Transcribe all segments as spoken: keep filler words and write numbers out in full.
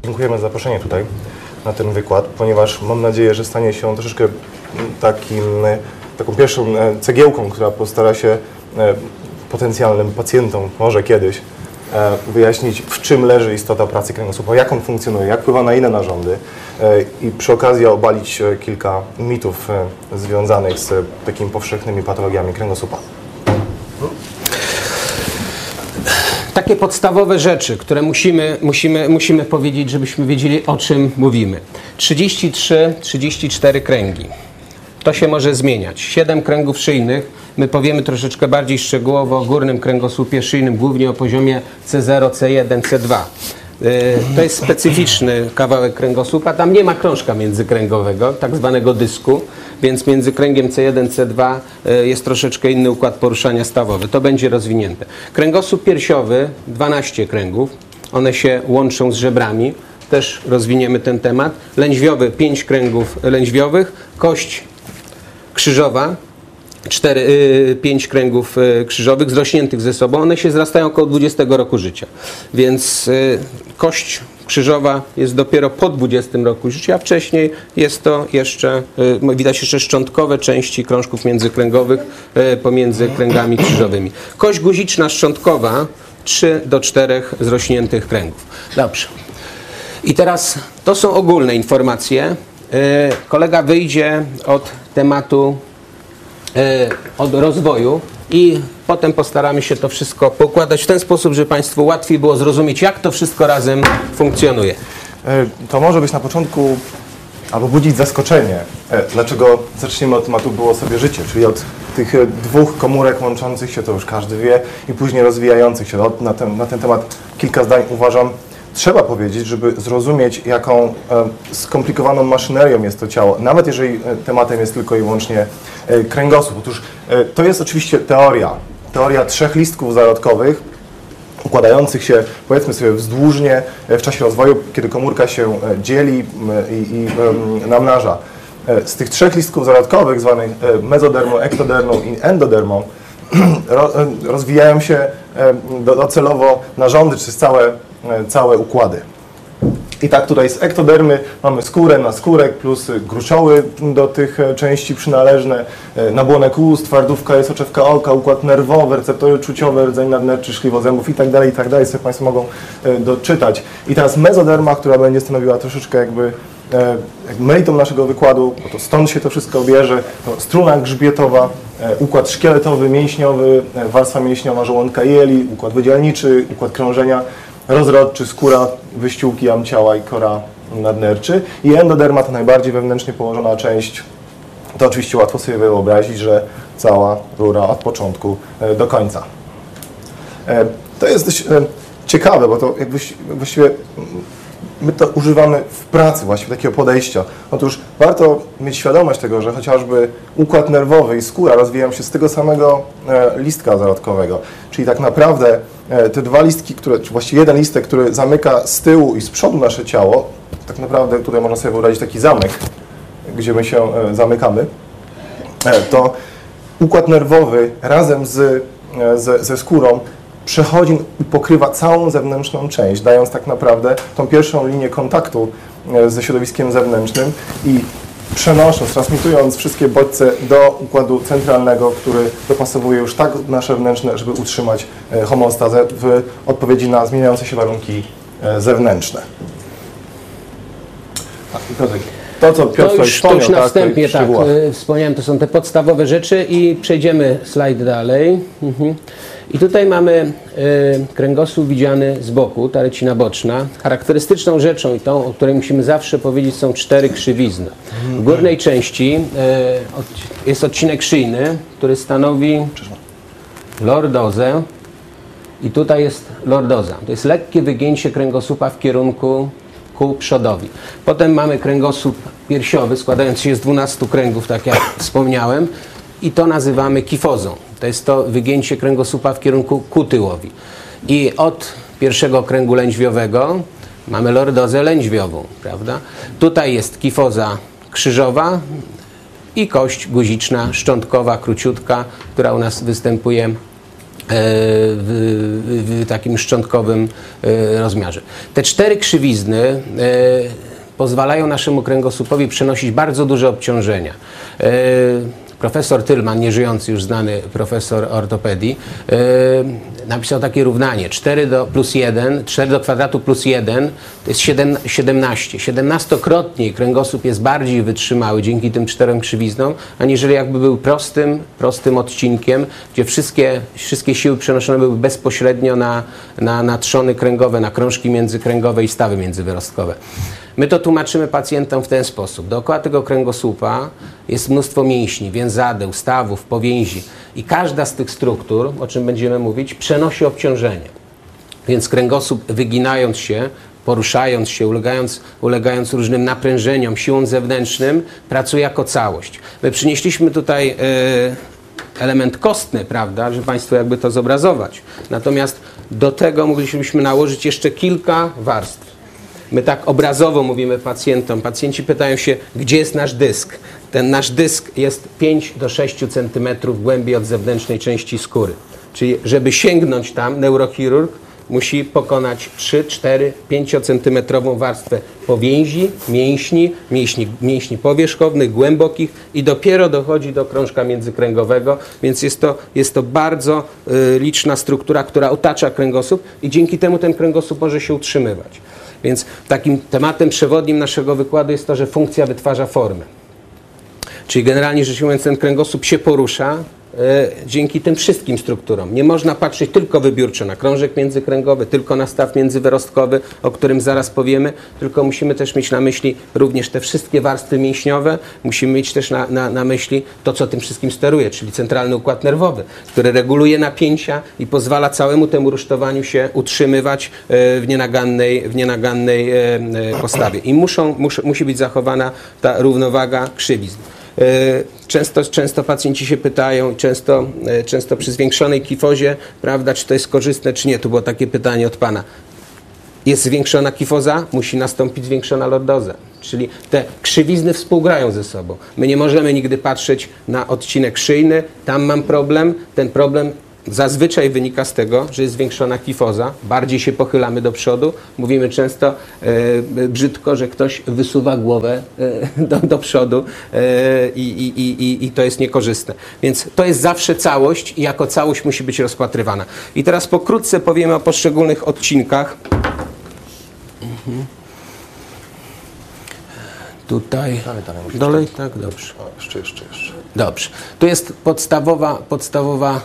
Dziękujemy za zaproszenie tutaj na ten wykład, ponieważ mam nadzieję, że stanie się on troszeczkę takim, taką pierwszą cegiełką, która postara się potencjalnym pacjentom może kiedyś wyjaśnić, w czym leży istota pracy kręgosłupa, jak on funkcjonuje, jak wpływa na inne narządy i przy okazji obalić kilka mitów związanych z takimi powszechnymi patologiami kręgosłupa. Takie podstawowe rzeczy, które musimy, musimy, musimy powiedzieć, żebyśmy wiedzieli, o czym mówimy. trzydzieści trzy trzydzieści cztery kręgi. To się może zmieniać. siedem kręgów szyjnych. My powiemy troszeczkę bardziej szczegółowo o górnym kręgosłupie szyjnym, głównie o poziomie C zero, C jeden, C dwa. To jest specyficzny kawałek kręgosłupa. Tam nie ma krążka międzykręgowego, tak zwanego dysku, więc między kręgiem C jeden, C dwa jest troszeczkę inny układ poruszania stawowy. To będzie rozwinięte. Kręgosłup piersiowy, dwanaście kręgów. One się łączą z żebrami. Też rozwiniemy ten temat. Lędźwiowy, pięć kręgów lędźwiowych. Kość krzyżowa, cztery, pięć kręgów krzyżowych zrośniętych ze sobą. One się zrastają około dwudziestego roku życia. Więc kość krzyżowa jest dopiero po dwudziestym roku życia, a wcześniej jest to jeszcze, widać jeszcze szczątkowe części krążków międzykręgowych pomiędzy kręgami krzyżowymi. Kość guziczna szczątkowa, trzy do czterech zrośniętych kręgów. Dobrze. I teraz to są ogólne informacje. Kolega wyjdzie od tematu, od rozwoju i potem postaramy się to wszystko poukładać w ten sposób, żeby Państwu łatwiej było zrozumieć, jak to wszystko razem funkcjonuje. To może być na początku, albo budzić zaskoczenie, dlaczego zaczniemy od tematu było sobie życie, czyli od tych dwóch komórek łączących się, to już każdy wie, i później rozwijających się. Na ten, na ten temat kilka zdań uważam, trzeba powiedzieć, żeby zrozumieć, jaką e, skomplikowaną maszynerią jest to ciało, nawet jeżeli tematem jest tylko i wyłącznie e, kręgosłup. Otóż e, to jest oczywiście teoria. Teoria trzech listków zarodkowych, układających się, powiedzmy sobie, wzdłużnie w czasie rozwoju, kiedy komórka się dzieli i, i e, namnaża. E, z tych trzech listków zarodkowych, zwanych mezodermą, ektodermą i endodermą, ro, rozwijają się e, docelowo narządy, czy całe całe układy. I tak tutaj z ektodermy mamy skórę, naskórek plus gruczoły do tych części przynależne, nabłonek ust, twardówka jest oczewka oka, układ nerwowy, receptory czuciowe, rdzeń nadnerczy, szkliwozębów i tak dalej, i tak dalej, sobie Państwo mogą doczytać. I teraz mezoderma, która będzie stanowiła troszeczkę jakby meritum naszego wykładu, bo to stąd się to wszystko bierze, to struna grzbietowa, układ szkieletowy, mięśniowy, warstwa mięśniowa żołądka i jeli, układ wydzielniczy, układ krążenia, rozrodczy, skóra, wyściółki jam ciała i kora nadnerczy. I endoderma to najbardziej wewnętrznie położona część. To oczywiście łatwo sobie wyobrazić, że cała rura od początku do końca. To jest dość ciekawe, bo to jakbyś, właściwie my to używamy w pracy właściwie takiego podejścia. Otóż warto mieć świadomość tego, że chociażby układ nerwowy i skóra rozwijają się z tego samego listka zarodkowego. Czyli tak naprawdę te dwa listki, które, czy właściwie jeden listek, który zamyka z tyłu i z przodu nasze ciało, tak naprawdę tutaj można sobie wyobrazić taki zamek, gdzie my się zamykamy, to układ nerwowy razem z, z, ze skórą przechodzi i pokrywa całą zewnętrzną część, dając tak naprawdę tą pierwszą linię kontaktu ze środowiskiem zewnętrznym i przenosząc, transmitując wszystkie bodźce do układu centralnego, który dopasowuje już tak nasze wnętrzne, żeby utrzymać homeostazę w odpowiedzi na zmieniające się warunki zewnętrzne. To, co Piotr to już, to już na tak, wstępie tak, wspomniałem, to są te podstawowe rzeczy i przejdziemy slajd dalej. Mhm. I tutaj mamy y, kręgosłup widziany z boku, ta recina boczna. Charakterystyczną rzeczą i tą, o której musimy zawsze powiedzieć, są cztery krzywizny. W górnej części y, od, jest odcinek szyjny, który stanowi lordozę i tutaj jest lordoza. To jest lekkie wygięcie kręgosłupa w kierunku ku przodowi. Potem mamy kręgosłup piersiowy składający się z dwunastu kręgów, tak jak wspomniałem, i to nazywamy kifozą. To jest to wygięcie kręgosłupa w kierunku ku tyłowi. I od pierwszego kręgu lędźwiowego mamy lordozę lędźwiową, prawda? Tutaj jest kifoza krzyżowa i kość guziczna, szczątkowa, króciutka, która u nas występuje w, w takim szczątkowym rozmiarze. Te cztery krzywizny pozwalają naszemu kręgosłupowi przenosić bardzo duże obciążenia. Profesor Tylman, nieżyjący już znany profesor ortopedii, yy, napisał takie równanie cztery do plus jeden, cztery do kwadratu plus jeden to jest siedemnaście. siedemnastokrotnie kręgosłup jest bardziej wytrzymały dzięki tym czterem krzywiznom, aniżeli jakby był prostym, prostym odcinkiem, gdzie wszystkie, wszystkie siły przenoszone były bezpośrednio na, na, na trzony kręgowe, na krążki międzykręgowe i stawy międzywyrostkowe. My to tłumaczymy pacjentom w ten sposób. Dookoła tego kręgosłupa jest mnóstwo mięśni, więzadeł, stawów, powięzi i każda z tych struktur, o czym będziemy mówić, przenosi obciążenie. Więc kręgosłup, wyginając się, poruszając się, ulegając, ulegając różnym naprężeniom, siłom zewnętrznym, pracuje jako całość. My przynieśliśmy tutaj yy, element kostny, prawda, żeby Państwu jakby to zobrazować. Natomiast do tego moglibyśmy nałożyć jeszcze kilka warstw. My tak obrazowo mówimy pacjentom. Pacjenci pytają się, gdzie jest nasz dysk. Ten nasz dysk jest pięć do sześciu centymetrów głębiej od zewnętrznej części skóry. Czyli żeby sięgnąć tam, neurochirurg musi pokonać trzy, cztery, pięciocentymetrową warstwę powięzi, mięśni, mięśni, mięśni powierzchownych, głębokich i dopiero dochodzi do krążka międzykręgowego, więc jest to, jest to bardzo y, liczna struktura, która otacza kręgosłup i dzięki temu ten kręgosłup może się utrzymywać. Więc takim tematem przewodnim naszego wykładu jest to, że funkcja wytwarza formę. Czyli generalnie rzecz ujmując, ten kręgosłup się porusza e, dzięki tym wszystkim strukturom. Nie można patrzeć tylko wybiórczo na krążek międzykręgowy, tylko na staw międzywyrostkowy, o którym zaraz powiemy, tylko musimy też mieć na myśli również te wszystkie warstwy mięśniowe, musimy mieć też na, na, na myśli to, co tym wszystkim steruje, czyli centralny układ nerwowy, który reguluje napięcia i pozwala całemu temu rusztowaniu się utrzymywać e, w nienagannej, w nienagannej e, e, postawie. I muszą, mus, musi być zachowana ta równowaga krzywizn. Często, często pacjenci się pytają, często, często przy zwiększonej kifozie, prawda, czy to jest korzystne, czy nie. Tu było takie pytanie od Pana. Jest zwiększona kifoza, musi nastąpić zwiększona lordoza. Czyli te krzywizny współgrają ze sobą. My nie możemy nigdy patrzeć na odcinek szyjny, tam mam problem, ten problem zazwyczaj wynika z tego, że jest zwiększona kifoza, bardziej się pochylamy do przodu. Mówimy często e, brzydko, że ktoś wysuwa głowę e, do, do przodu e, i, i, i, i to jest niekorzystne. Więc to jest zawsze całość i jako całość musi być rozpatrywana. I teraz pokrótce powiemy o poszczególnych odcinkach. Mhm. Tutaj. Dalej, dalej, dalej tak, dobrze. O, jeszcze, jeszcze, jeszcze. Dobrze. Tu jest podstawowa, podstawowa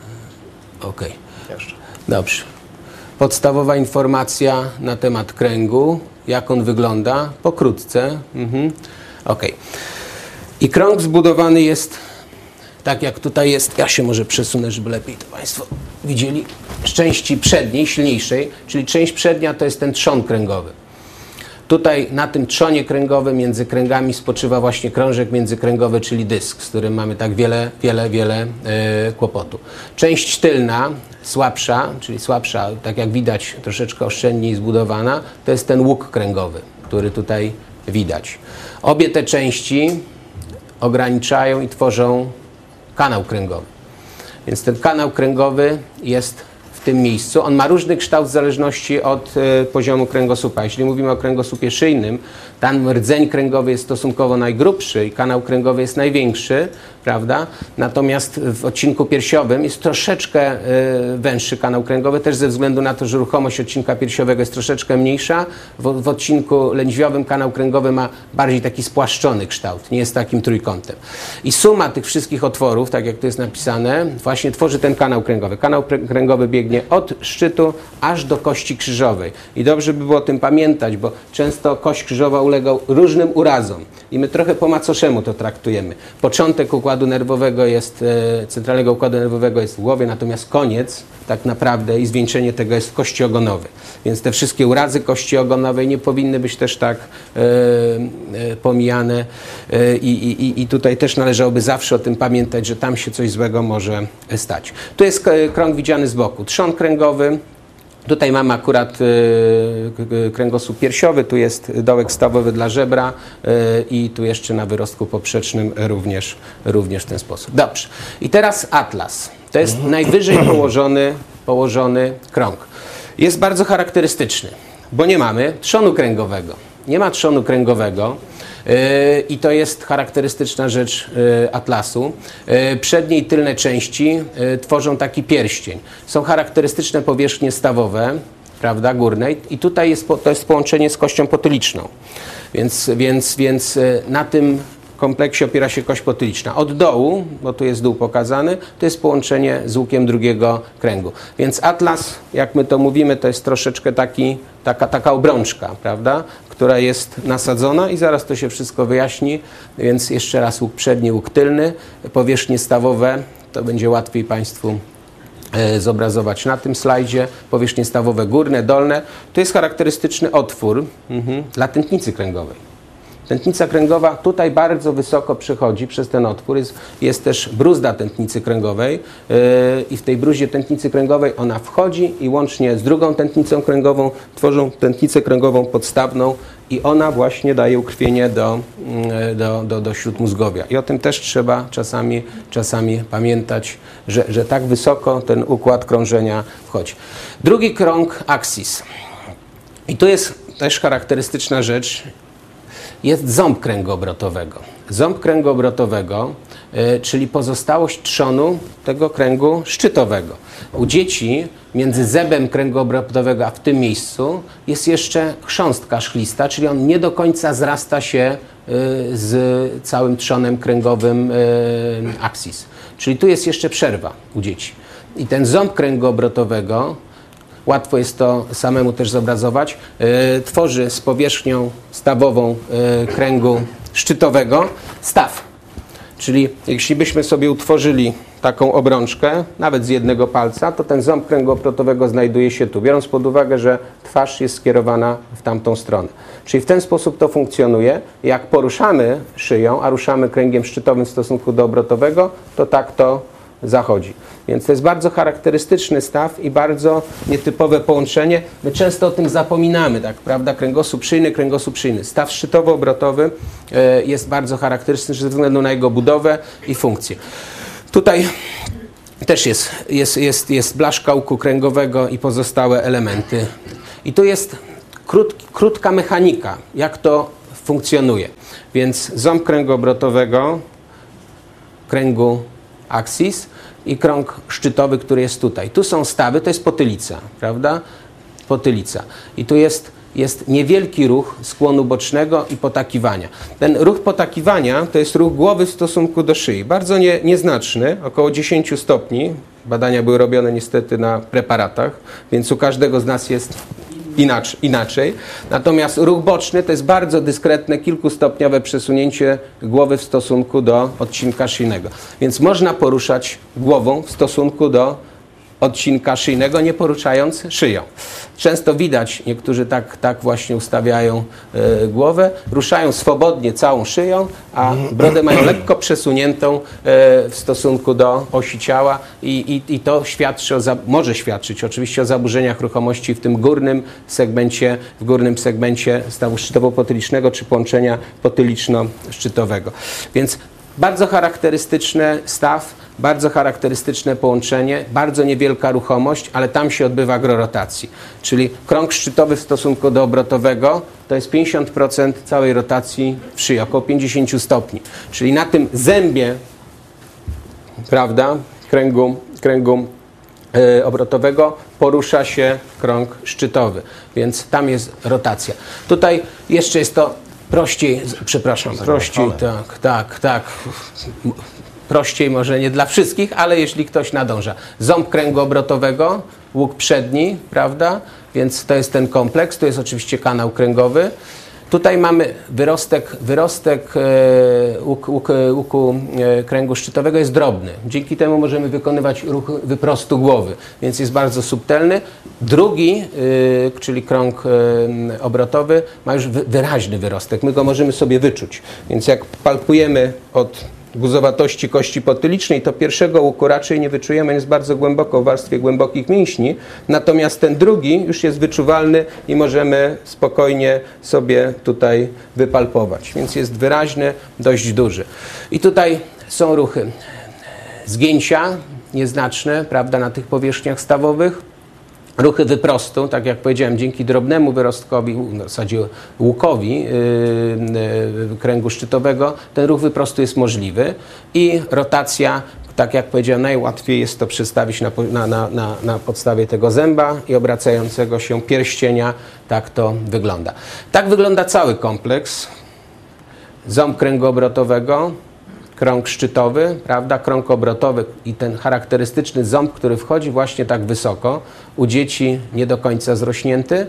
Okej. Okay. Jeszcze. Dobrze. Podstawowa informacja na temat kręgu, jak on wygląda, pokrótce. Mhm. Okej. Okay. I krąg zbudowany jest tak, jak tutaj jest. Ja się może przesunę, żeby lepiej to Państwo widzieli. Z części przedniej, silniejszej, czyli część przednia to jest ten trzon kręgowy. Tutaj na tym trzonie kręgowym między kręgami spoczywa właśnie krążek międzykręgowy, czyli dysk, z którym mamy tak wiele, wiele, wiele yy, kłopotu. Część tylna, słabsza, czyli słabsza, tak jak widać, troszeczkę oszczędniej zbudowana, to jest ten łuk kręgowy, który tutaj widać. Obie te części ograniczają i tworzą kanał kręgowy. Więc ten kanał kręgowy jest w tym miejscu. On ma różny kształt w zależności od y, poziomu kręgosłupa. Jeśli mówimy o kręgosłupie szyjnym, tam rdzeń kręgowy jest stosunkowo najgrubszy i kanał kręgowy jest największy, prawda? Natomiast w odcinku piersiowym jest troszeczkę y, węższy kanał kręgowy, też ze względu na to, że ruchomość odcinka piersiowego jest troszeczkę mniejsza. W, w odcinku lędźwiowym kanał kręgowy ma bardziej taki spłaszczony kształt, nie jest takim trójkątem. I suma tych wszystkich otworów, tak jak tu jest napisane, właśnie tworzy ten kanał kręgowy. Kanał kręgowy biegnie od szczytu aż do kości krzyżowej. I dobrze by było o tym pamiętać, bo często kość krzyżowa ulega różnym urazom. I my trochę po macoszemu to traktujemy. Początek układu nerwowego jest, e, centralnego układu nerwowego jest w głowie, natomiast koniec tak naprawdę i zwieńczenie tego jest w kości ogonowej. Więc te wszystkie urazy kości ogonowej nie powinny być też tak e, e, pomijane e, i, i, i tutaj też należałoby zawsze o tym pamiętać, że tam się coś złego może stać. Tu jest krąg widziany z boku. Trzon kręgowy. Tutaj mamy akurat y, kręgosłup piersiowy, tu jest dołek stawowy dla żebra y, i tu jeszcze na wyrostku poprzecznym również, również w ten sposób. Dobrze. I teraz atlas. To jest najwyżej położony, położony krąg. Jest bardzo charakterystyczny, bo nie mamy trzonu kręgowego. Nie ma trzonu kręgowego yy, i to jest charakterystyczna rzecz yy, atlasu. Yy, przednie i tylne części yy, tworzą taki pierścień. Są charakterystyczne powierzchnie stawowe, prawda, górnej, i tutaj jest, to jest połączenie z kością potyliczną. Więc, więc, więc yy, na tym kompleksie opiera się kość potyliczna. Od dołu, bo tu jest dół pokazany, to jest połączenie z łukiem drugiego kręgu. Więc atlas, jak my to mówimy, to jest troszeczkę taki, taka, taka obrączka, prawda, która jest nasadzona i zaraz to się wszystko wyjaśni. Więc jeszcze raz łuk przedni, łuk tylny, powierzchnie stawowe, to będzie łatwiej Państwu e, zobrazować na tym slajdzie. Powierzchnie stawowe górne, dolne. Tu jest charakterystyczny otwór mhm, dla tętnicy kręgowej. Tętnica kręgowa tutaj bardzo wysoko przychodzi przez ten otwór. Jest, jest też bruzda tętnicy kręgowej yy, i w tej bruździe tętnicy kręgowej ona wchodzi i łącznie z drugą tętnicą kręgową tworzą tętnicę kręgową podstawną i ona właśnie daje ukrwienie do, yy, do, do, do śródmózgowia. I o tym też trzeba czasami, czasami pamiętać, że, że tak wysoko ten układ krążenia wchodzi. Drugi krąg axis. I tu jest też charakterystyczna rzecz. Jest ząb kręgu obrotowego. Ząb kręgu obrotowego, y, czyli pozostałość trzonu tego kręgu szczytowego. U dzieci między zębem kręgu obrotowego a w tym miejscu jest jeszcze chrząstka szklista, czyli on nie do końca zrasta się y, z całym trzonem kręgowym y, axis. Czyli tu jest jeszcze przerwa u dzieci. I ten ząb kręgu obrotowego, łatwo jest to samemu też zobrazować, yy, tworzy z powierzchnią stawową yy, kręgu szczytowego staw. Czyli jeśli byśmy sobie utworzyli taką obrączkę, nawet z jednego palca, to ten ząb kręgu obrotowego znajduje się tu, biorąc pod uwagę, że twarz jest skierowana w tamtą stronę. Czyli w ten sposób to funkcjonuje. Jak poruszamy szyją, a ruszamy kręgiem szczytowym w stosunku do obrotowego, to tak to zachodzi. Więc to jest bardzo charakterystyczny staw i bardzo nietypowe połączenie. My często o tym zapominamy, tak, prawda? Kręgosłup szyjny, kręgosłup szyjny. Staw szczytowo-obrotowy y, jest bardzo charakterystyczny ze względu na jego budowę i funkcję. Tutaj też jest, jest, jest, jest blaszka łuku kręgowego i pozostałe elementy. I tu jest krót, krótka mechanika, jak to funkcjonuje. Więc ząb kręgu obrotowego, kręgu axis i krąg szczytowy, który jest tutaj. Tu są stawy, to jest potylica, prawda? Potylica. I tu jest, jest niewielki ruch skłonu bocznego i potakiwania. Ten ruch potakiwania to jest ruch głowy w stosunku do szyi. Bardzo nie, nieznaczny, około dziesięć stopni. Badania były robione niestety na preparatach, więc u każdego z nas jest Inaczej, inaczej. Natomiast ruch boczny to jest bardzo dyskretne, kilkustopniowe przesunięcie głowy w stosunku do odcinka szyjnego. Więc można poruszać głową w stosunku do odcinka szyjnego, nie poruszając szyją. Często widać, niektórzy tak, tak właśnie ustawiają y, głowę, ruszają swobodnie całą szyją, a brodę mają lekko przesuniętą y, w stosunku do osi ciała i, i, i to świadczy o, może świadczyć oczywiście o zaburzeniach ruchomości w tym górnym segmencie, w górnym segmencie stawu szczytowo-potylicznego czy połączenia potyliczno-szczytowego. Więc bardzo charakterystyczny staw, bardzo charakterystyczne połączenie, bardzo niewielka ruchomość, ale tam się odbywa gro rotacji. Czyli krąg szczytowy w stosunku do obrotowego to jest pięćdziesiąt procent całej rotacji w szyi, około pięćdziesiąt stopni. Czyli na tym zębie, prawda, kręgu, kręgu yy, obrotowego porusza się krąg szczytowy, więc tam jest rotacja. Tutaj jeszcze jest to prościej, przepraszam, prościej, tak, tak, tak. Prościej może nie dla wszystkich, ale jeśli ktoś nadąża. Ząb kręgu obrotowego, łuk przedni, prawda? Więc to jest ten kompleks. Tu jest oczywiście kanał kręgowy. Tutaj mamy wyrostek, wyrostek e, łuk, łuk, łuku e, kręgu szczytowego jest drobny. Dzięki temu możemy wykonywać ruch wyprostu głowy, więc jest bardzo subtelny. Drugi, e, czyli krąg e, obrotowy, ma już wy, wyraźny wyrostek. My go możemy sobie wyczuć. Więc jak palpujemy od guzowatości kości potylicznej, to pierwszego łuku raczej nie wyczujemy, on jest bardzo głęboko w warstwie głębokich mięśni, natomiast ten drugi już jest wyczuwalny i możemy spokojnie sobie tutaj wypalpować, więc jest wyraźny, dość duży. I tutaj są ruchy zgięcia nieznaczne, prawda, na tych powierzchniach stawowych. Ruchy wyprostu, tak jak powiedziałem, dzięki drobnemu wyrostkowi, w zasadzie łukowi yy, yy, kręgu szczytowego, ten ruch wyprostu jest możliwy i rotacja, tak jak powiedziałem, najłatwiej jest to przedstawić na, na, na, na podstawie tego zęba i obracającego się pierścienia. Tak to wygląda. Tak wygląda cały kompleks. Ząb kręgu obrotowego, krąg szczytowy, prawda, krąg obrotowy i ten charakterystyczny ząb, który wchodzi właśnie tak wysoko, u dzieci nie do końca zrośnięty,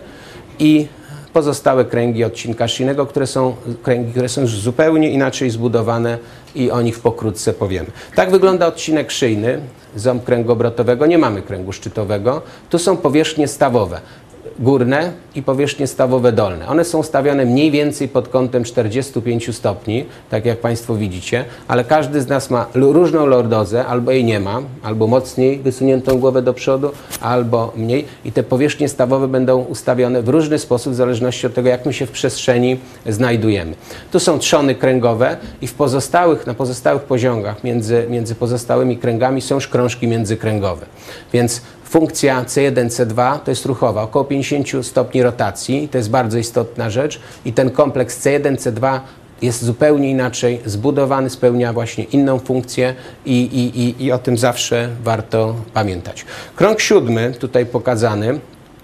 i pozostałe kręgi odcinka szyjnego, które są kręgi, które są już zupełnie inaczej zbudowane i o nich pokrótce powiemy. Tak wygląda odcinek szyjny, ząb kręgu obrotowego, nie mamy kręgu szczytowego, tu są powierzchnie stawowe. Górne i powierzchnie stawowe dolne. One są stawiane mniej więcej pod kątem czterdziestu pięciu stopni, tak jak Państwo widzicie, ale każdy z nas ma różną lordozę, albo jej nie ma, albo mocniej wysuniętą głowę do przodu, albo mniej, i te powierzchnie stawowe będą ustawione w różny sposób w zależności od tego, jak my się w przestrzeni znajdujemy. Tu są trzony kręgowe i w pozostałych, na pozostałych poziomach między, między pozostałymi kręgami są już krążki międzykręgowe. Więc funkcja C jeden, C dwa to jest ruchowa, około pięćdziesięciu stopni rotacji, to jest bardzo istotna rzecz, i ten kompleks C jeden, C dwa jest zupełnie inaczej zbudowany, spełnia właśnie inną funkcję i, i, i, i o tym zawsze warto pamiętać. Krąg siódmy, tutaj pokazany,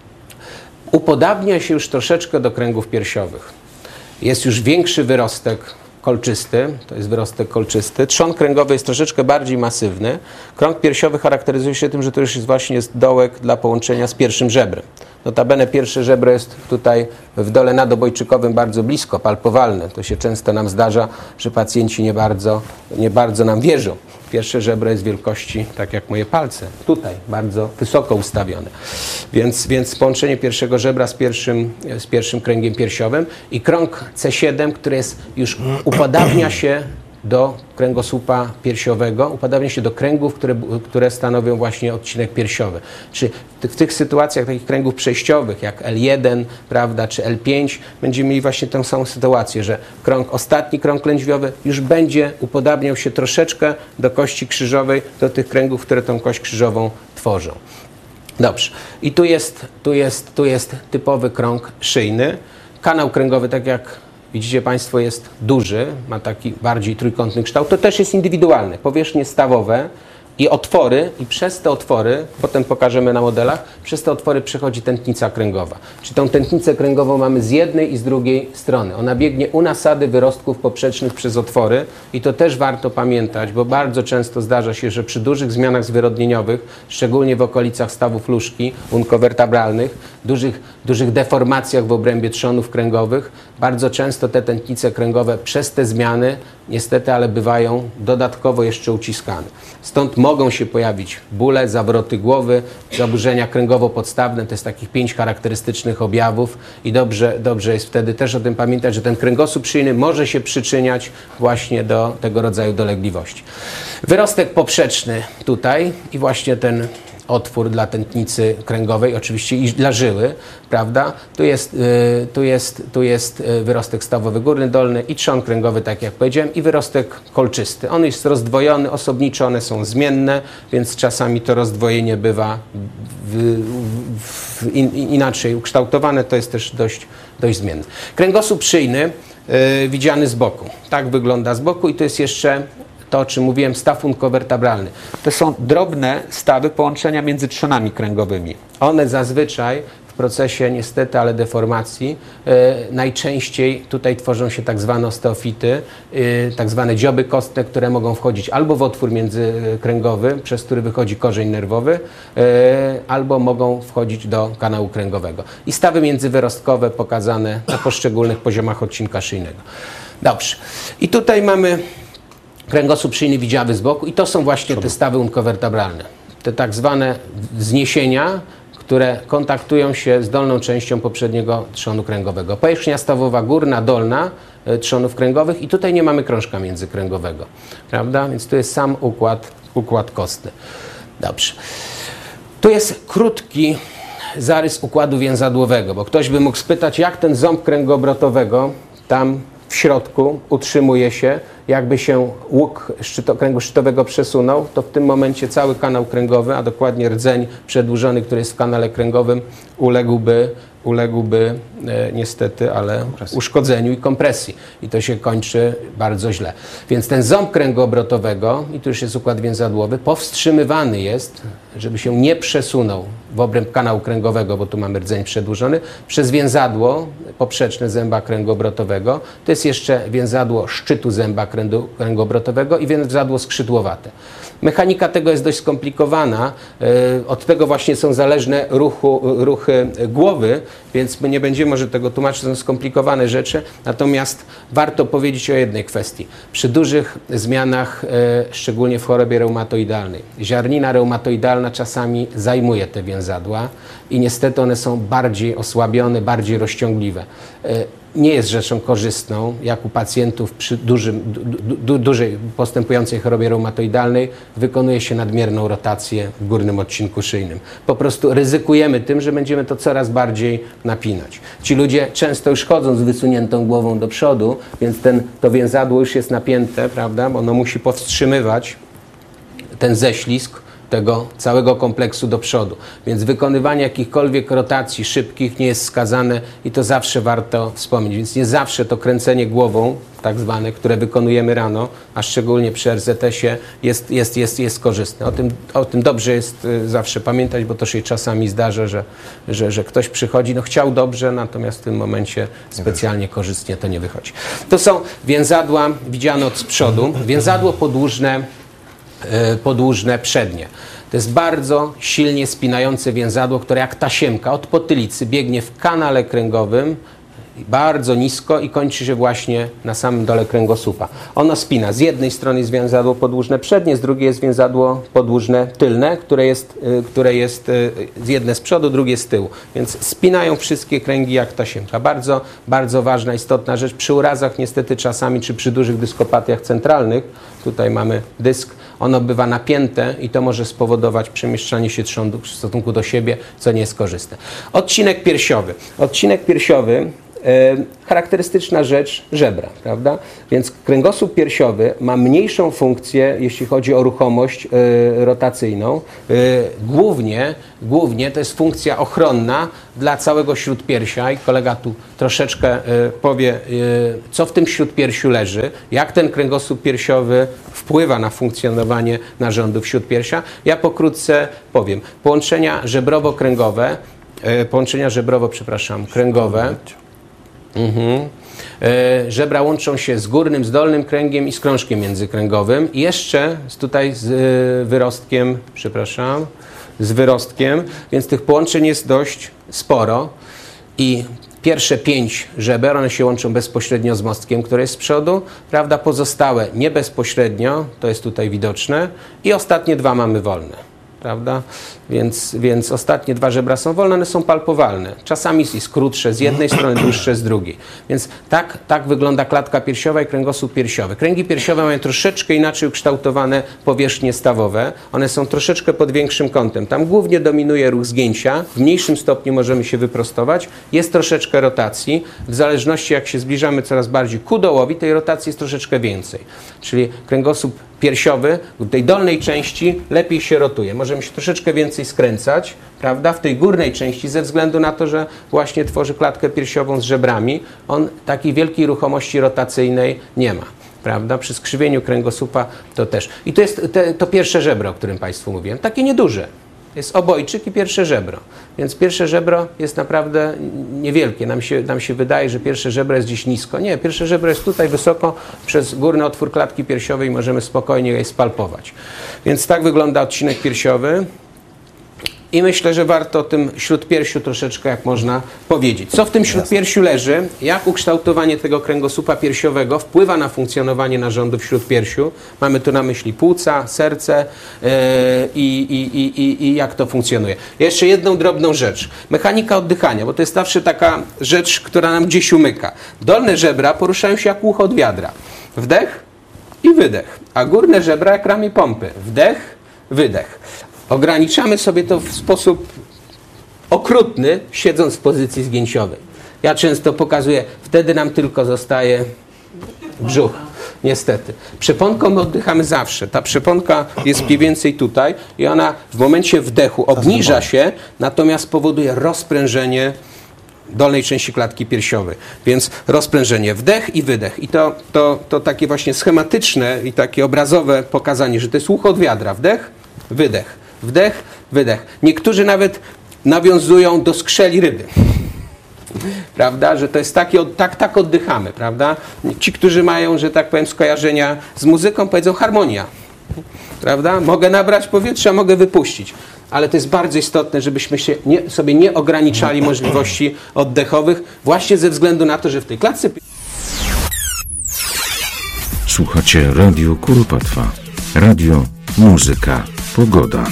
upodabnia się już troszeczkę do kręgów piersiowych. Jest już większy wyrostek kolczysty, to jest wyrostek kolczysty. Trzon kręgowy jest troszeczkę bardziej masywny. Krąg piersiowy charakteryzuje się tym, że to już jest właśnie jest dołek dla połączenia z pierwszym żebrem. Notabene pierwsze żebro jest tutaj w dole nadobojczykowym bardzo blisko, palpowalne. To się często nam zdarza, że pacjenci nie bardzo, nie bardzo nam wierzą. Pierwsze żebro jest wielkości, tak jak moje palce, tutaj, bardzo wysoko ustawione. Więc, więc połączenie pierwszego żebra z pierwszym, z pierwszym kręgiem piersiowym i krąg C siedem, który jest już upodabnia się do kręgosłupa piersiowego, upodabnia się do kręgów, które, które stanowią właśnie odcinek piersiowy. Czy w tych sytuacjach takich kręgów przejściowych, jak L jeden, prawda, czy L pięć, będziemy mieli właśnie tę samą sytuację, że krąg, ostatni krąg lędźwiowy już będzie upodabniał się troszeczkę do kości krzyżowej, do tych kręgów, które tą kość krzyżową tworzą. Dobrze. I tu jest, tu jest, tu jest typowy krąg szyjny. Kanał kręgowy, tak jak widzicie Państwo, jest duży, ma taki bardziej trójkątny kształt. To też jest indywidualne. Powierzchnie stawowe i otwory, i przez te otwory, potem pokażemy na modelach, przez te otwory przechodzi tętnica kręgowa. Czyli tą tętnicę kręgową mamy z jednej i z drugiej strony. Ona biegnie u nasady wyrostków poprzecznych przez otwory i to też warto pamiętać, bo bardzo często zdarza się, że przy dużych zmianach zwyrodnieniowych, szczególnie w okolicach stawów lóżki unkowertebralnych, dużych, dużych deformacjach w obrębie trzonów kręgowych, bardzo często te tętnice kręgowe przez te zmiany niestety, ale bywają dodatkowo jeszcze uciskane. Stąd mogą się pojawić bóle, zawroty głowy, zaburzenia kręgowo-podstawne, to jest takich pięć charakterystycznych objawów i dobrze, dobrze jest wtedy też o tym pamiętać, że ten kręgosłup szyjny może się przyczyniać właśnie do tego rodzaju dolegliwości. Wyrostek poprzeczny tutaj i właśnie ten otwór dla tętnicy kręgowej, oczywiście i dla żyły, prawda? Tu jest, y, tu jest, tu jest wyrostek stawowy górny, dolny i trzon kręgowy, tak jak powiedziałem, i wyrostek kolczysty. On jest rozdwojony, osobniczo one są zmienne, więc czasami to rozdwojenie bywa w, w, in, inaczej ukształtowane, to jest też dość, dość zmienne. Kręgosłup szyjny y, widziany z boku. Tak wygląda z boku i to jest jeszcze to, o czym mówiłem, staw unkowertebralny. To są drobne stawy połączenia między trzonami kręgowymi. One zazwyczaj w procesie niestety, ale deformacji, yy, najczęściej tutaj tworzą się tak zwane osteofity, yy, tak zwane dzioby kostne, które mogą wchodzić albo w otwór międzykręgowy, przez który wychodzi korzeń nerwowy, yy, albo mogą wchodzić do kanału kręgowego. I stawy międzywyrostkowe pokazane na poszczególnych poziomach odcinka szyjnego. Dobrze. I tutaj mamy kręgosłup szyjny widziały z boku i to są właśnie te stawy unkowertebralne. Te tak zwane wzniesienia, które kontaktują się z dolną częścią poprzedniego trzonu kręgowego. Powierzchnia stawowa górna, dolna trzonów kręgowych i tutaj nie mamy krążka międzykręgowego, prawda? Więc tu jest sam układ, układ kostny. Dobrze. Tu jest krótki zarys układu więzadłowego, bo ktoś by mógł spytać, jak ten ząb kręgu obrotowego tam w środku utrzymuje się. Jakby się łuk szczyto, kręgu szczytowego przesunął, to w tym momencie cały kanał kręgowy, a dokładnie rdzeń przedłużony, który jest w kanale kręgowym, uległby, uległby e, niestety, ale kompresji. uszkodzeniu i kompresji. I to się kończy bardzo źle. Więc ten ząb kręgu obrotowego, i tu już jest układ więzadłowy, powstrzymywany jest, żeby się nie przesunął w obręb kanału kręgowego, bo tu mamy rdzeń przedłużony, przez więzadło poprzeczne zęba kręgu obrotowego. To jest jeszcze więzadło szczytu zęba kręgu, kręgu obrotowego i więzadło skrzydłowate. Mechanika tego jest dość skomplikowana. Od tego właśnie są zależne ruchu, ruchy głowy, więc my nie będziemy może tego tłumaczyć, to są skomplikowane rzeczy. Natomiast warto powiedzieć o jednej kwestii. Przy dużych zmianach, szczególnie w chorobie reumatoidalnej, ziarnina reumatoidalna czasami zajmuje te więzadła i niestety one są bardziej osłabione, bardziej rozciągliwe. Nie jest rzeczą korzystną, jak u pacjentów przy dużym, du, du, dużej postępującej chorobie reumatoidalnej wykonuje się nadmierną rotację w górnym odcinku szyjnym. Po prostu ryzykujemy tym, że będziemy to coraz bardziej napinać. Ci ludzie często już chodzą z wysuniętą głową do przodu, więc ten, to więzadło już jest napięte, prawda? Bo ono musi powstrzymywać ten ześlizg tego całego kompleksu do przodu. Więc wykonywanie jakichkolwiek rotacji szybkich nie jest wskazane i to zawsze warto wspomnieć. Więc nie zawsze to kręcenie głową, tak zwane, które wykonujemy rano, a szczególnie przy er zet esie, jest, jest, jest, jest korzystne. O tym, o tym dobrze jest zawsze pamiętać, bo to się czasami zdarza, że, że, że ktoś przychodzi, no chciał dobrze, natomiast w tym momencie specjalnie korzystnie to nie wychodzi. To są więzadła widziane od przodu. Więzadło podłużne podłużne przednie. To jest bardzo silnie spinające więzadło, które jak tasiemka od potylicy biegnie w kanale kręgowym bardzo nisko i kończy się właśnie na samym dole kręgosłupa. Ono spina. Z jednej strony jest więzadło podłużne przednie, z drugiej jest więzadło podłużne tylne, które jest, które jest jedne z przodu, drugie z tyłu. Więc spinają wszystkie kręgi jak tasiemka. Bardzo, bardzo ważna, istotna rzecz. Przy urazach niestety czasami, czy przy dużych dyskopatiach centralnych, tutaj mamy dysk, ono bywa napięte i to może spowodować przemieszczanie się trzędu w stosunku do siebie, co nie jest korzystne. Odcinek piersiowy. Odcinek piersiowy, e, charakterystyczna rzecz, żebra, prawda? Więc kręgosłup piersiowy ma mniejszą funkcję, jeśli chodzi o ruchomość e, rotacyjną. E, głównie, głównie to jest funkcja ochronna dla całego śródpiersia i kolega tu troszeczkę e, powie, e, co w tym śródpiersiu leży, jak ten kręgosłup piersiowy wpływa na funkcjonowanie narządów śródpiersia. Ja pokrótce powiem. Połączenia żebrowo-kręgowe, e, połączenia żebrowo, przepraszam, kręgowe. Mhm. E, żebra łączą się z górnym, z dolnym kręgiem i z krążkiem międzykręgowym i jeszcze tutaj z e, wyrostkiem, przepraszam, z wyrostkiem, więc tych połączeń jest dość sporo i pierwsze pięć żeber, one się łączą bezpośrednio z mostkiem, który jest z przodu, prawda? Pozostałe nie bezpośrednio, to jest tutaj widoczne i ostatnie dwa mamy wolne. Prawda? Więc, więc ostatnie dwa żebra są wolne, one są palpowalne. Czasami jest krótsze z jednej strony, dłuższe z drugiej. Więc tak, tak wygląda klatka piersiowa i kręgosłup piersiowy. Kręgi piersiowe mają troszeczkę inaczej ukształtowane powierzchnie stawowe. One są troszeczkę pod większym kątem. Tam głównie dominuje ruch zgięcia. W mniejszym stopniu możemy się wyprostować. Jest troszeczkę rotacji. W zależności jak się zbliżamy coraz bardziej ku dołowi, tej rotacji jest troszeczkę więcej. Czyli kręgosłup piersiowy w tej dolnej części lepiej się rotuje. Możemy się troszeczkę więcej skręcać, prawda? W tej górnej części ze względu na to, że właśnie tworzy klatkę piersiową z żebrami, on takiej wielkiej ruchomości rotacyjnej nie ma. Prawda? Przy skrzywieniu kręgosłupa to też. I to jest te, to pierwsze żebro, o którym Państwu mówiłem. Takie nieduże. Jest obojczyk i pierwsze żebro. Więc pierwsze żebro jest naprawdę niewielkie. Nam się, nam się wydaje, że pierwsze żebro jest gdzieś nisko. Nie, pierwsze żebro jest tutaj wysoko. Przez górny otwór klatki piersiowej możemy spokojnie je spalpować. Więc tak wygląda odcinek piersiowy. I myślę, że warto o tym śródpiersiu troszeczkę jak można powiedzieć. Co w tym śródpiersiu leży? Jak ukształtowanie tego kręgosłupa piersiowego wpływa na funkcjonowanie narządów w śródpiersiu? Mamy tu na myśli płuca, serce yy, i, i, i, i jak to funkcjonuje. Jeszcze jedną drobną rzecz. Mechanika oddychania, bo to jest zawsze taka rzecz, która nam gdzieś umyka. Dolne żebra poruszają się jak ucho od wiadra. Wdech i wydech. A górne żebra jak ramię pompy. Wdech, wydech. Ograniczamy sobie to w sposób okrutny, siedząc w pozycji zgięciowej. Ja często pokazuję, wtedy nam tylko zostaje Brzuch. Niestety. Przeponką my oddychamy zawsze. Ta przeponka jest mniej więcej tutaj i ona w momencie wdechu obniża się, natomiast powoduje rozprężenie dolnej części klatki piersiowej. Więc rozprężenie, wdech i wydech. I to, to, to takie właśnie schematyczne i takie obrazowe pokazanie, że to jest ucho od wiadra. Wdech, wydech, wdech, wydech. Niektórzy nawet nawiązują do skrzeli ryby. Prawda, że to jest takie, tak, tak oddychamy, prawda? Ci, którzy mają, że tak powiem, skojarzenia z muzyką, powiedzą harmonia, prawda? Mogę nabrać powietrza, mogę wypuścić, ale to jest bardzo istotne, żebyśmy się nie, sobie nie ograniczali możliwości oddechowych, właśnie ze względu na to, że w tej klatce... Słuchacie Radio Kuropatwa. Radio, muzyka, pogoda.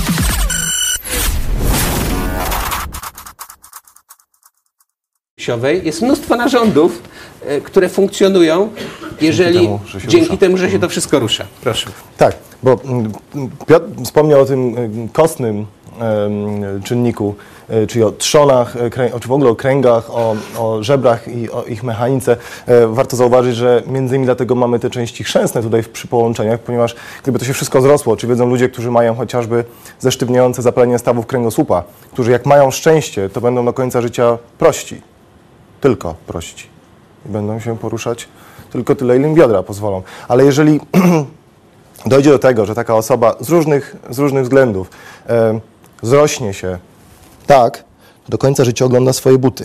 Jest mnóstwo narządów, które funkcjonują, jeżeli Dzięki temu, że się dzięki rusza. temu, że się to wszystko rusza. Proszę. Tak, bo mm, Piotr wspomniał o tym y, kostnym em, czynniku, y, czyli o trzonach, y, krę, czy w ogóle o kręgach, o, o żebrach i o ich mechanice. E, warto zauważyć, że między innymi dlatego mamy te części chrzęsne tutaj w, przy połączeniach, ponieważ gdyby to się wszystko zrosło, czy wiedzą ludzie, którzy mają chociażby zesztywniające zapalenie stawów kręgosłupa, którzy jak mają szczęście, to będą do końca życia prości. Tylko prości. I będą się poruszać tylko tyle, ile im biodra pozwolą. Ale jeżeli dojdzie do tego, że taka osoba z różnych, z różnych względów e, zrośnie się tak, do końca życia ogląda swoje buty.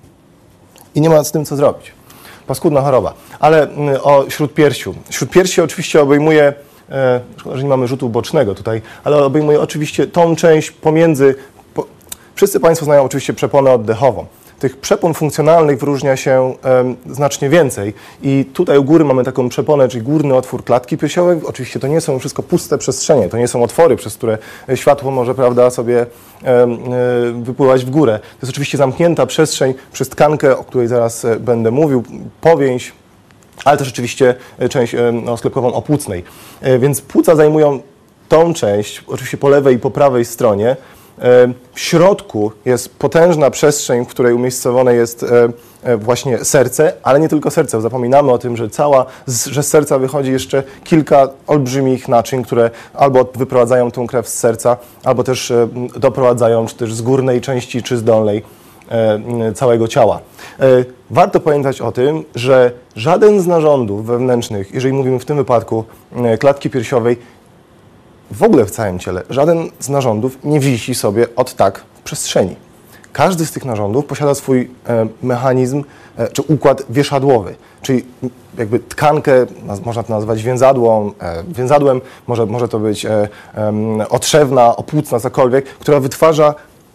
I nie ma z tym co zrobić. Paskudna choroba. Ale mm, o śródpiersiu. Śródpiersie oczywiście obejmuje, e, szkoda, że nie mamy rzutu bocznego tutaj, ale obejmuje oczywiście tą część pomiędzy... Po, wszyscy Państwo znają oczywiście przeponę oddechową. Tych przepon funkcjonalnych wyróżnia się um, znacznie więcej i tutaj u góry mamy taką przeponę, czyli górny otwór klatki piersiowej. Oczywiście to nie są wszystko puste przestrzenie, to nie są otwory, przez które światło może, prawda, sobie um, wypływać w górę. To jest oczywiście zamknięta przestrzeń przez tkankę, o której zaraz będę mówił, powięź, ale też oczywiście część um, sklepkową opłucnej. Więc płuca zajmują tą część, oczywiście po lewej i po prawej stronie. W środku jest potężna przestrzeń, w której umiejscowione jest właśnie serce, ale nie tylko serce. Zapominamy o tym, że cała, że z serca wychodzi jeszcze kilka olbrzymich naczyń, które albo wyprowadzają tę krew z serca, albo też doprowadzają, czy też z górnej części, czy z dolnej całego ciała. Warto pamiętać o tym, że żaden z narządów wewnętrznych, jeżeli mówimy w tym wypadku klatki piersiowej, w ogóle w całym ciele, żaden z narządów nie wisi sobie od tak w przestrzeni. Każdy z tych narządów posiada swój e, mechanizm e, czy układ wieszadłowy, czyli jakby tkankę, można to nazwać więzadłą, e, więzadłem, może, może to być e, e, otrzewna, opłucna, cokolwiek, która wytwarza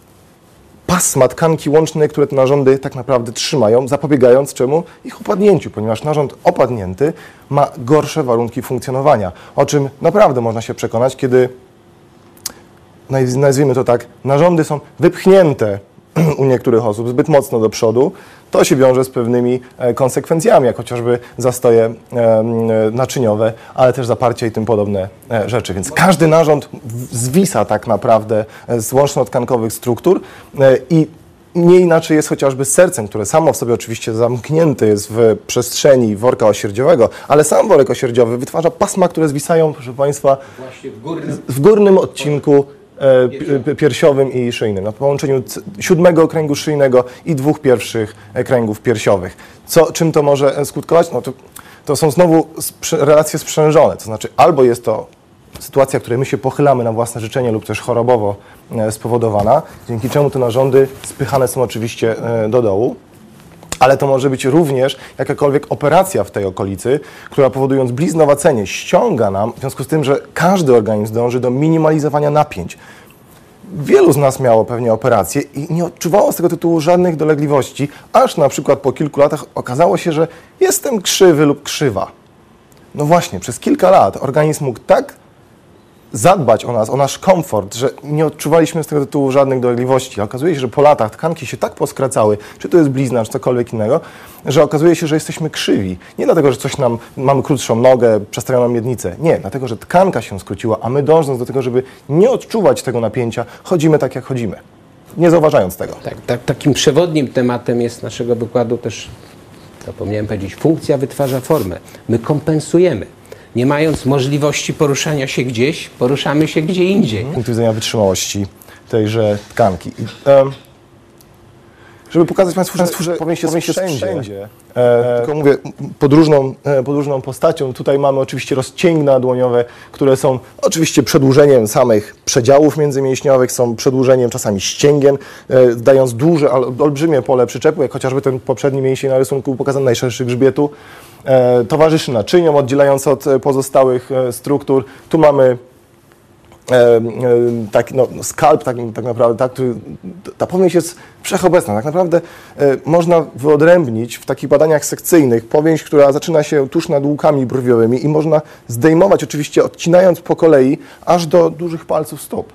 pasma tkanki łączne, które te narządy tak naprawdę trzymają, zapobiegając czemu? Ich opadnięciu, ponieważ narząd opadnięty ma gorsze warunki funkcjonowania, o czym naprawdę można się przekonać, kiedy, nazwijmy to tak, narządy są wypchnięte u niektórych osób zbyt mocno do przodu, to się wiąże z pewnymi konsekwencjami, jak chociażby zastoje naczyniowe, ale też zaparcie i tym podobne rzeczy. Więc każdy narząd zwisa tak naprawdę z łączno-tkankowych struktur i nie inaczej jest chociażby z sercem, które samo w sobie oczywiście zamknięte jest w przestrzeni worka osierdziowego, ale sam worek osierdziowy wytwarza pasma, które zwisają, proszę Państwa, Właśnie w górnym, w górnym odcinku e, piersiowym i szyjnym, na połączeniu siódmego kręgu szyjnego i dwóch pierwszych kręgów piersiowych. Co, czym to może skutkować? No to, to są znowu relacje sprzężone, to znaczy albo jest to sytuacja, w której my się pochylamy na własne życzenie lub też chorobowo spowodowana, dzięki czemu te narządy spychane są oczywiście do dołu, ale to może być również jakakolwiek operacja w tej okolicy, która powodując bliznowacenie ściąga nam, w związku z tym, że każdy organizm dąży do minimalizowania napięć. Wielu z nas miało pewnie operację i nie odczuwało z tego tytułu żadnych dolegliwości, aż na przykład po kilku latach okazało się, że jestem krzywy lub krzywa. No właśnie, przez kilka lat organizm mógł tak zadbać o nas, o nasz komfort, że nie odczuwaliśmy z tego tytułu żadnych dolegliwości. Okazuje się, że po latach tkanki się tak poskracały, czy to jest blizna, czy cokolwiek innego, że okazuje się, że jesteśmy krzywi. Nie dlatego, że coś nam, mamy krótszą nogę, przestawioną miednicę. Nie, dlatego, że tkanka się skróciła, a my dążąc do tego, żeby nie odczuwać tego napięcia, chodzimy tak, jak chodzimy. Nie zauważając tego. Tak, tak, takim przewodnim tematem jest naszego wykładu też zapomniałem powiedzieć, funkcja wytwarza formę. My kompensujemy. Nie mając możliwości poruszania się gdzieś, poruszamy się gdzie indziej. Z punktu widzenia wytrzymałości tejże tkanki. I, um, żeby pokazać Państwu, że, że powinien się wszędzie. wszędzie. E, tylko mówię, podróżną, e, podróżną postacią. Tutaj mamy oczywiście rozcięgna dłoniowe, które są oczywiście przedłużeniem samych przedziałów międzymięśniowych, są przedłużeniem czasami ścięgien, e, dając duże, olbrzymie pole przyczepu, jak chociażby ten poprzedni mięsień na rysunku pokazany, najszerszy grzbietu. E, towarzyszy naczyniom, oddzielając od pozostałych e, struktur. Tu mamy E, e, taki no, skalp, tak, tak naprawdę, tak, który, ta powieść jest wszechobecna. Tak naprawdę e, można wyodrębnić w takich badaniach sekcyjnych powieść, która zaczyna się tuż nad łukami brwiowymi i można zdejmować oczywiście, odcinając po kolei, aż do dużych palców stóp.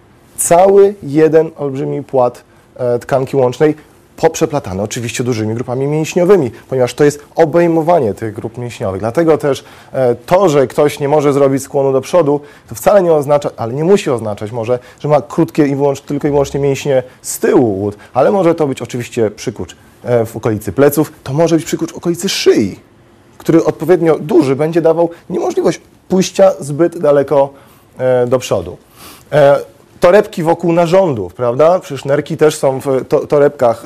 Cały jeden olbrzymi płat e, tkanki łącznej, poprzeplatane oczywiście dużymi grupami mięśniowymi, ponieważ to jest obejmowanie tych grup mięśniowych. Dlatego też e, to, że ktoś nie może zrobić skłonu do przodu, to wcale nie oznacza, ale nie musi oznaczać może, że ma krótkie i wyłącz, tylko i wyłącznie mięśnie z tyłu łód, ale może to być oczywiście przykurcz e, w okolicy pleców, to może być przykurcz w okolicy szyi, który odpowiednio duży będzie dawał niemożliwość pójścia zbyt daleko e, do przodu. E, Torebki wokół narządów, prawda? Przecież nerki też są w to, torebkach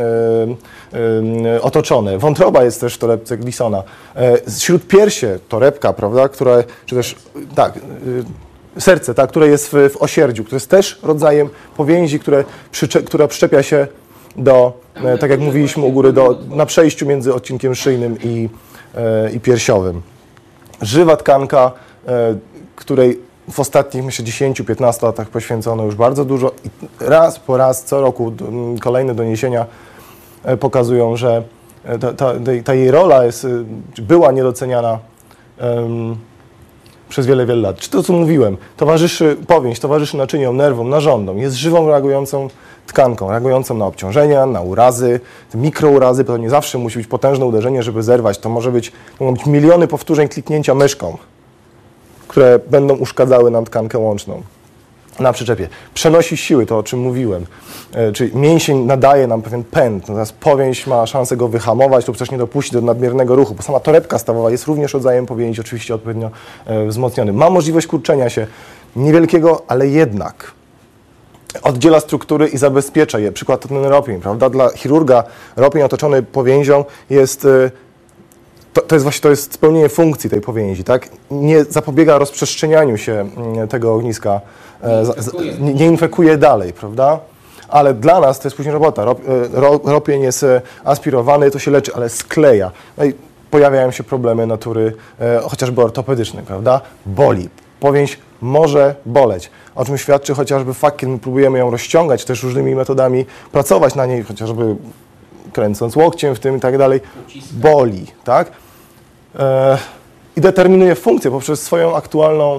y, y, y, otoczone. Wątroba jest też w torebce Glisona. Y, śródpiersie torebka, prawda? Która, czy też, tak, y, serce, tak, które jest w, w osierdziu, które jest też rodzajem powięzi, które przycze, która przyczepia się do, y, tak jak mówiliśmy u góry, do, na przejściu między odcinkiem szyjnym i, y, i piersiowym. Żywa tkanka, y, której w ostatnich, myślę, dziesięciu piętnastu latach poświęcono już bardzo dużo i raz po raz, co roku kolejne doniesienia pokazują, że ta, ta, ta jej rola jest, była niedoceniana um, przez wiele, wiele lat. Czy to, co mówiłem, towarzyszy powieść, towarzyszy naczyniom, nerwom, narządom, jest żywą, reagującą tkanką, reagującą na obciążenia, na urazy, mikrourazy, to nie zawsze musi być potężne uderzenie, żeby zerwać, to może być, mogą być miliony powtórzeń kliknięcia myszką, które będą uszkadzały nam tkankę łączną na przyczepie. Przenosi siły, to o czym mówiłem, e, czyli mięsień nadaje nam pewien pęd, natomiast powięź ma szansę go wyhamować lub też nie dopuścić do nadmiernego ruchu, bo sama torebka stawowa jest również rodzajem powięzi, oczywiście odpowiednio e, wzmocnionym. Ma możliwość kurczenia się niewielkiego, ale jednak oddziela struktury i zabezpiecza je. Przykład to ten ropień, prawda? Dla chirurga ropień otoczony powięzią jest... E, To, to jest właśnie to jest spełnienie funkcji tej powięzi, tak? Nie zapobiega rozprzestrzenianiu się tego ogniska, nie infekuje, nie, nie infekuje dalej, prawda? Ale dla nas to jest później robota. Rop, ro, ropień jest aspirowany, to się leczy, ale skleja. No i pojawiają się problemy natury e, chociażby ortopedycznej, prawda? Boli. Powięź może boleć. O czym świadczy chociażby fakt, kiedy my próbujemy ją rozciągać, też różnymi metodami pracować na niej, chociażby kręcąc łokciem w tym i tak dalej, boli, tak? E, I determinuje funkcję poprzez swoją aktualną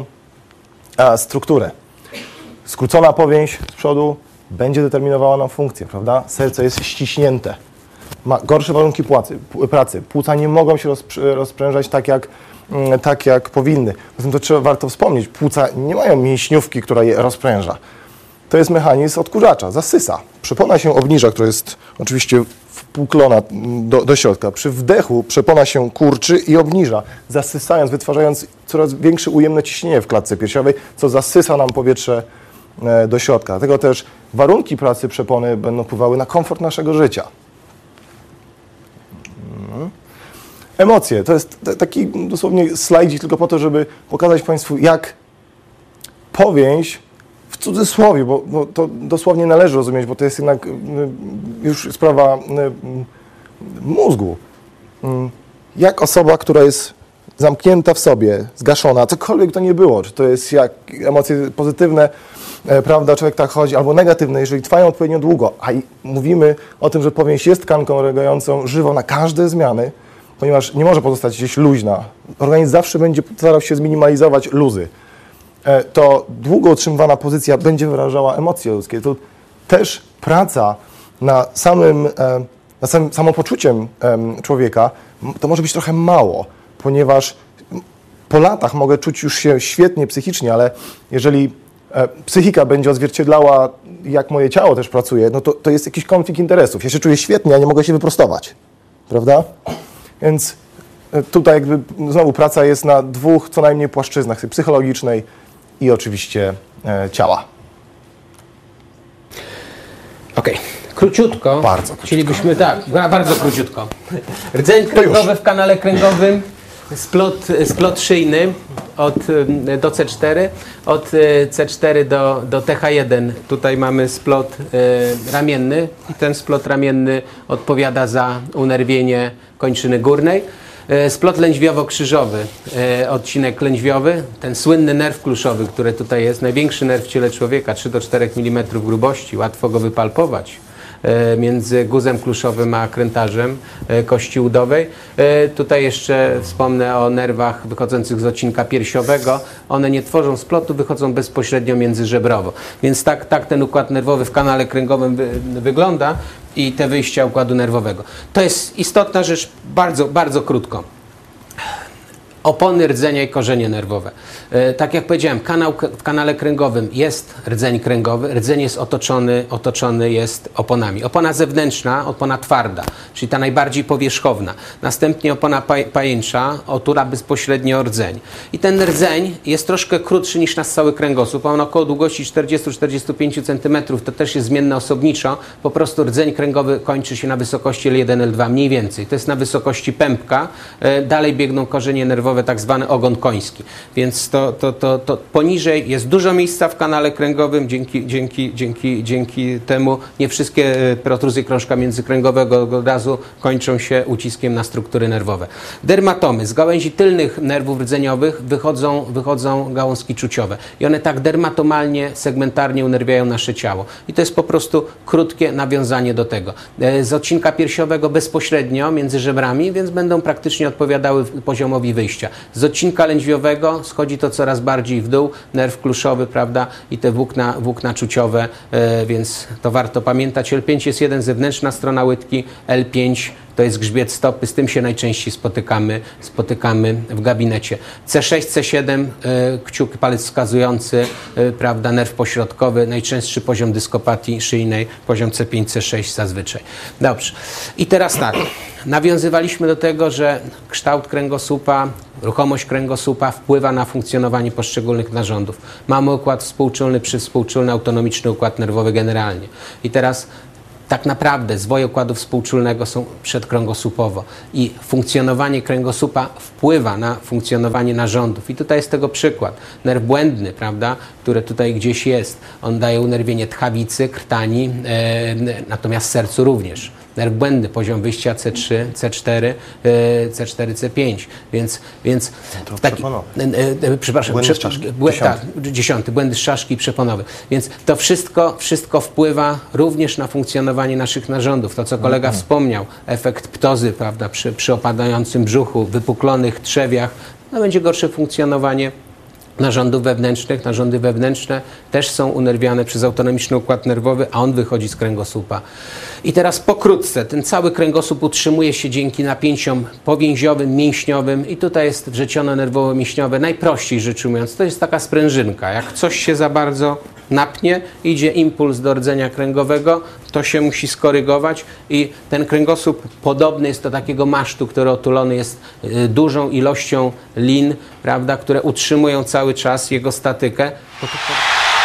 a, strukturę. Skrócona powięź z przodu będzie determinowała nam funkcję, prawda? Serce jest ściśnięte, ma gorsze warunki płacy, pracy, płuca nie mogą się rozprężać tak jak, tak jak powinny. Zatem to trzeba, warto wspomnieć, płuca nie mają mięśniówki, która je rozpręża. To jest mechanizm odkurzacza, zasysa. Przepona się obniża, która jest oczywiście wpłuklona do, do środka. Przy wdechu przepona się kurczy i obniża, zasysając, wytwarzając coraz większe ujemne ciśnienie w klatce piersiowej, co zasysa nam powietrze do środka. Dlatego też warunki pracy przepony będą wpływały na komfort naszego życia. Emocje. To jest taki dosłownie slajdzik tylko po to, żeby pokazać Państwu, jak powięź w cudzysłowie, bo, bo to dosłownie należy rozumieć, bo to jest jednak już sprawa mózgu. Jak osoba, która jest zamknięta w sobie, zgaszona, cokolwiek to nie było, czy to jest jak emocje pozytywne, prawda, człowiek tak chodzi, albo negatywne, jeżeli trwają odpowiednio długo, a i mówimy o tym, że powięź jest tkanką reagującą żywą na każde zmiany, ponieważ nie może pozostać gdzieś luźna. Organizm zawsze będzie starał się zminimalizować luzy. To długo utrzymywana pozycja będzie wyrażała emocje ludzkie. To też praca na samym, na samym samopoczuciem człowieka to może być trochę mało, ponieważ po latach mogę czuć już się świetnie psychicznie, ale jeżeli psychika będzie odzwierciedlała, jak moje ciało też pracuje, no to, to jest jakiś konflikt interesów. Ja się czuję świetnie, a nie mogę się wyprostować, prawda? Więc tutaj jakby znowu praca jest na dwóch co najmniej płaszczyznach, tej psychologicznej i oczywiście e, ciała. Okej, okay. Króciutko. Bardzo króciutko. Chcielibyśmy, tak, bardzo króciutko. Rdzeń kręgowy w kanale kręgowym, splot, splot szyjny od, do C cztery, od C cztery do, do T H jeden. Tutaj mamy splot y, ramienny i ten splot ramienny odpowiada za unerwienie kończyny górnej. Splot lędźwiowo-krzyżowy, odcinek lędźwiowy, ten słynny nerw kluszowy, który tutaj jest, największy nerw w ciele człowieka, trzy do czterech milimetrów grubości, łatwo go wypalpować między guzem kluszowym a krętarzem kości udowej. Tutaj jeszcze wspomnę o nerwach wychodzących z odcinka piersiowego. One nie tworzą splotu, wychodzą bezpośrednio międzyżebrowo. Więc tak, tak ten układ nerwowy w kanale kręgowym wy, wygląda i te wyjścia układu nerwowego. To jest istotna rzecz, bardzo, bardzo krótko. Opony rdzenia i korzenie nerwowe. E, tak jak powiedziałem, kanał, w kanale kręgowym jest rdzeń kręgowy, rdzeń jest otoczony, otoczony jest oponami. Opona zewnętrzna, opona twarda, czyli ta najbardziej powierzchowna. Następnie opona paj, pajęcza, otula bezpośrednio rdzeń. I ten rdzeń jest troszkę krótszy niż nasz cały kręgosłup, a on około długości czterdzieści do czterdziestu pięciu centymetrów, to też jest zmienne osobniczo. Po prostu rdzeń kręgowy kończy się na wysokości L jeden L dwa, mniej więcej. To jest na wysokości pępka, e, dalej biegną korzenie nerwowe, tak zwany ogon koński. Więc to, to, to, to poniżej jest dużo miejsca w kanale kręgowym, dzięki, dzięki, dzięki, dzięki temu nie wszystkie protruzje krążka międzykręgowego od razu kończą się uciskiem na struktury nerwowe. Dermatomy. Z gałęzi tylnych nerwów rdzeniowych wychodzą, wychodzą gałązki czuciowe i one tak dermatomalnie, segmentarnie unerwiają nasze ciało. I to jest po prostu krótkie nawiązanie do tego. Z odcinka piersiowego bezpośrednio między żebrami, więc będą praktycznie odpowiadały poziomowi wyjścia. Z odcinka lędźwiowego schodzi to coraz bardziej w dół, nerw kluszowy, prawda, i te włókna, włókna czuciowe, e, więc to warto pamiętać. L pięć jest jeden, zewnętrzna strona łydki, L pięć to jest grzbiet stopy, z tym się najczęściej spotykamy, spotykamy w gabinecie. C sześć, C siedem, e, kciuk, palec wskazujący, e, prawda, nerw pośrodkowy, najczęstszy poziom dyskopatii szyjnej, poziom C pięć, C sześć zazwyczaj. Dobrze. I teraz tak, nawiązywaliśmy do tego, że kształt kręgosłupa, ruchomość kręgosłupa wpływa na funkcjonowanie poszczególnych narządów. Mamy układ współczulny, przywspółczulny, autonomiczny układ nerwowy generalnie. I teraz tak naprawdę zwoje układu współczulnego są przedkręgosłupowo i funkcjonowanie kręgosłupa wpływa na funkcjonowanie narządów. I tutaj jest tego przykład. Nerw błędny, prawda, który tutaj gdzieś jest, on daje unerwienie tchawicy, krtani, e, natomiast sercu również. Nerw błędny, poziom wyjścia C trzy, C cztery, C cztery, C pięć, więc, więc taki, e, e, przepraszam, błędy prze, czaszki. błę, Dziesiąty. tak, dziesiąty, błędy z czaszki i przeponowy. Więc to wszystko, wszystko wpływa również na funkcjonowanie naszych narządów. To, co kolega mhm. wspomniał, efekt ptozy, prawda, przy, przy opadającym brzuchu, wypuklonych trzewiach, no będzie gorsze funkcjonowanie narządów wewnętrznych. Narządy wewnętrzne też są unerwiane przez autonomiczny układ nerwowy, a on wychodzi z kręgosłupa. I teraz pokrótce, ten cały kręgosłup utrzymuje się dzięki napięciom powięziowym, mięśniowym i tutaj jest wrzeciono nerwowo-mięśniowe, najprościej rzecz ujmując. To jest taka sprężynka. Jak coś się za bardzo napnie, idzie impuls do rdzenia kręgowego, to się musi skorygować i ten kręgosłup podobny jest do takiego masztu, który otulony jest y, dużą ilością lin, prawda, które utrzymują cały czas jego statykę.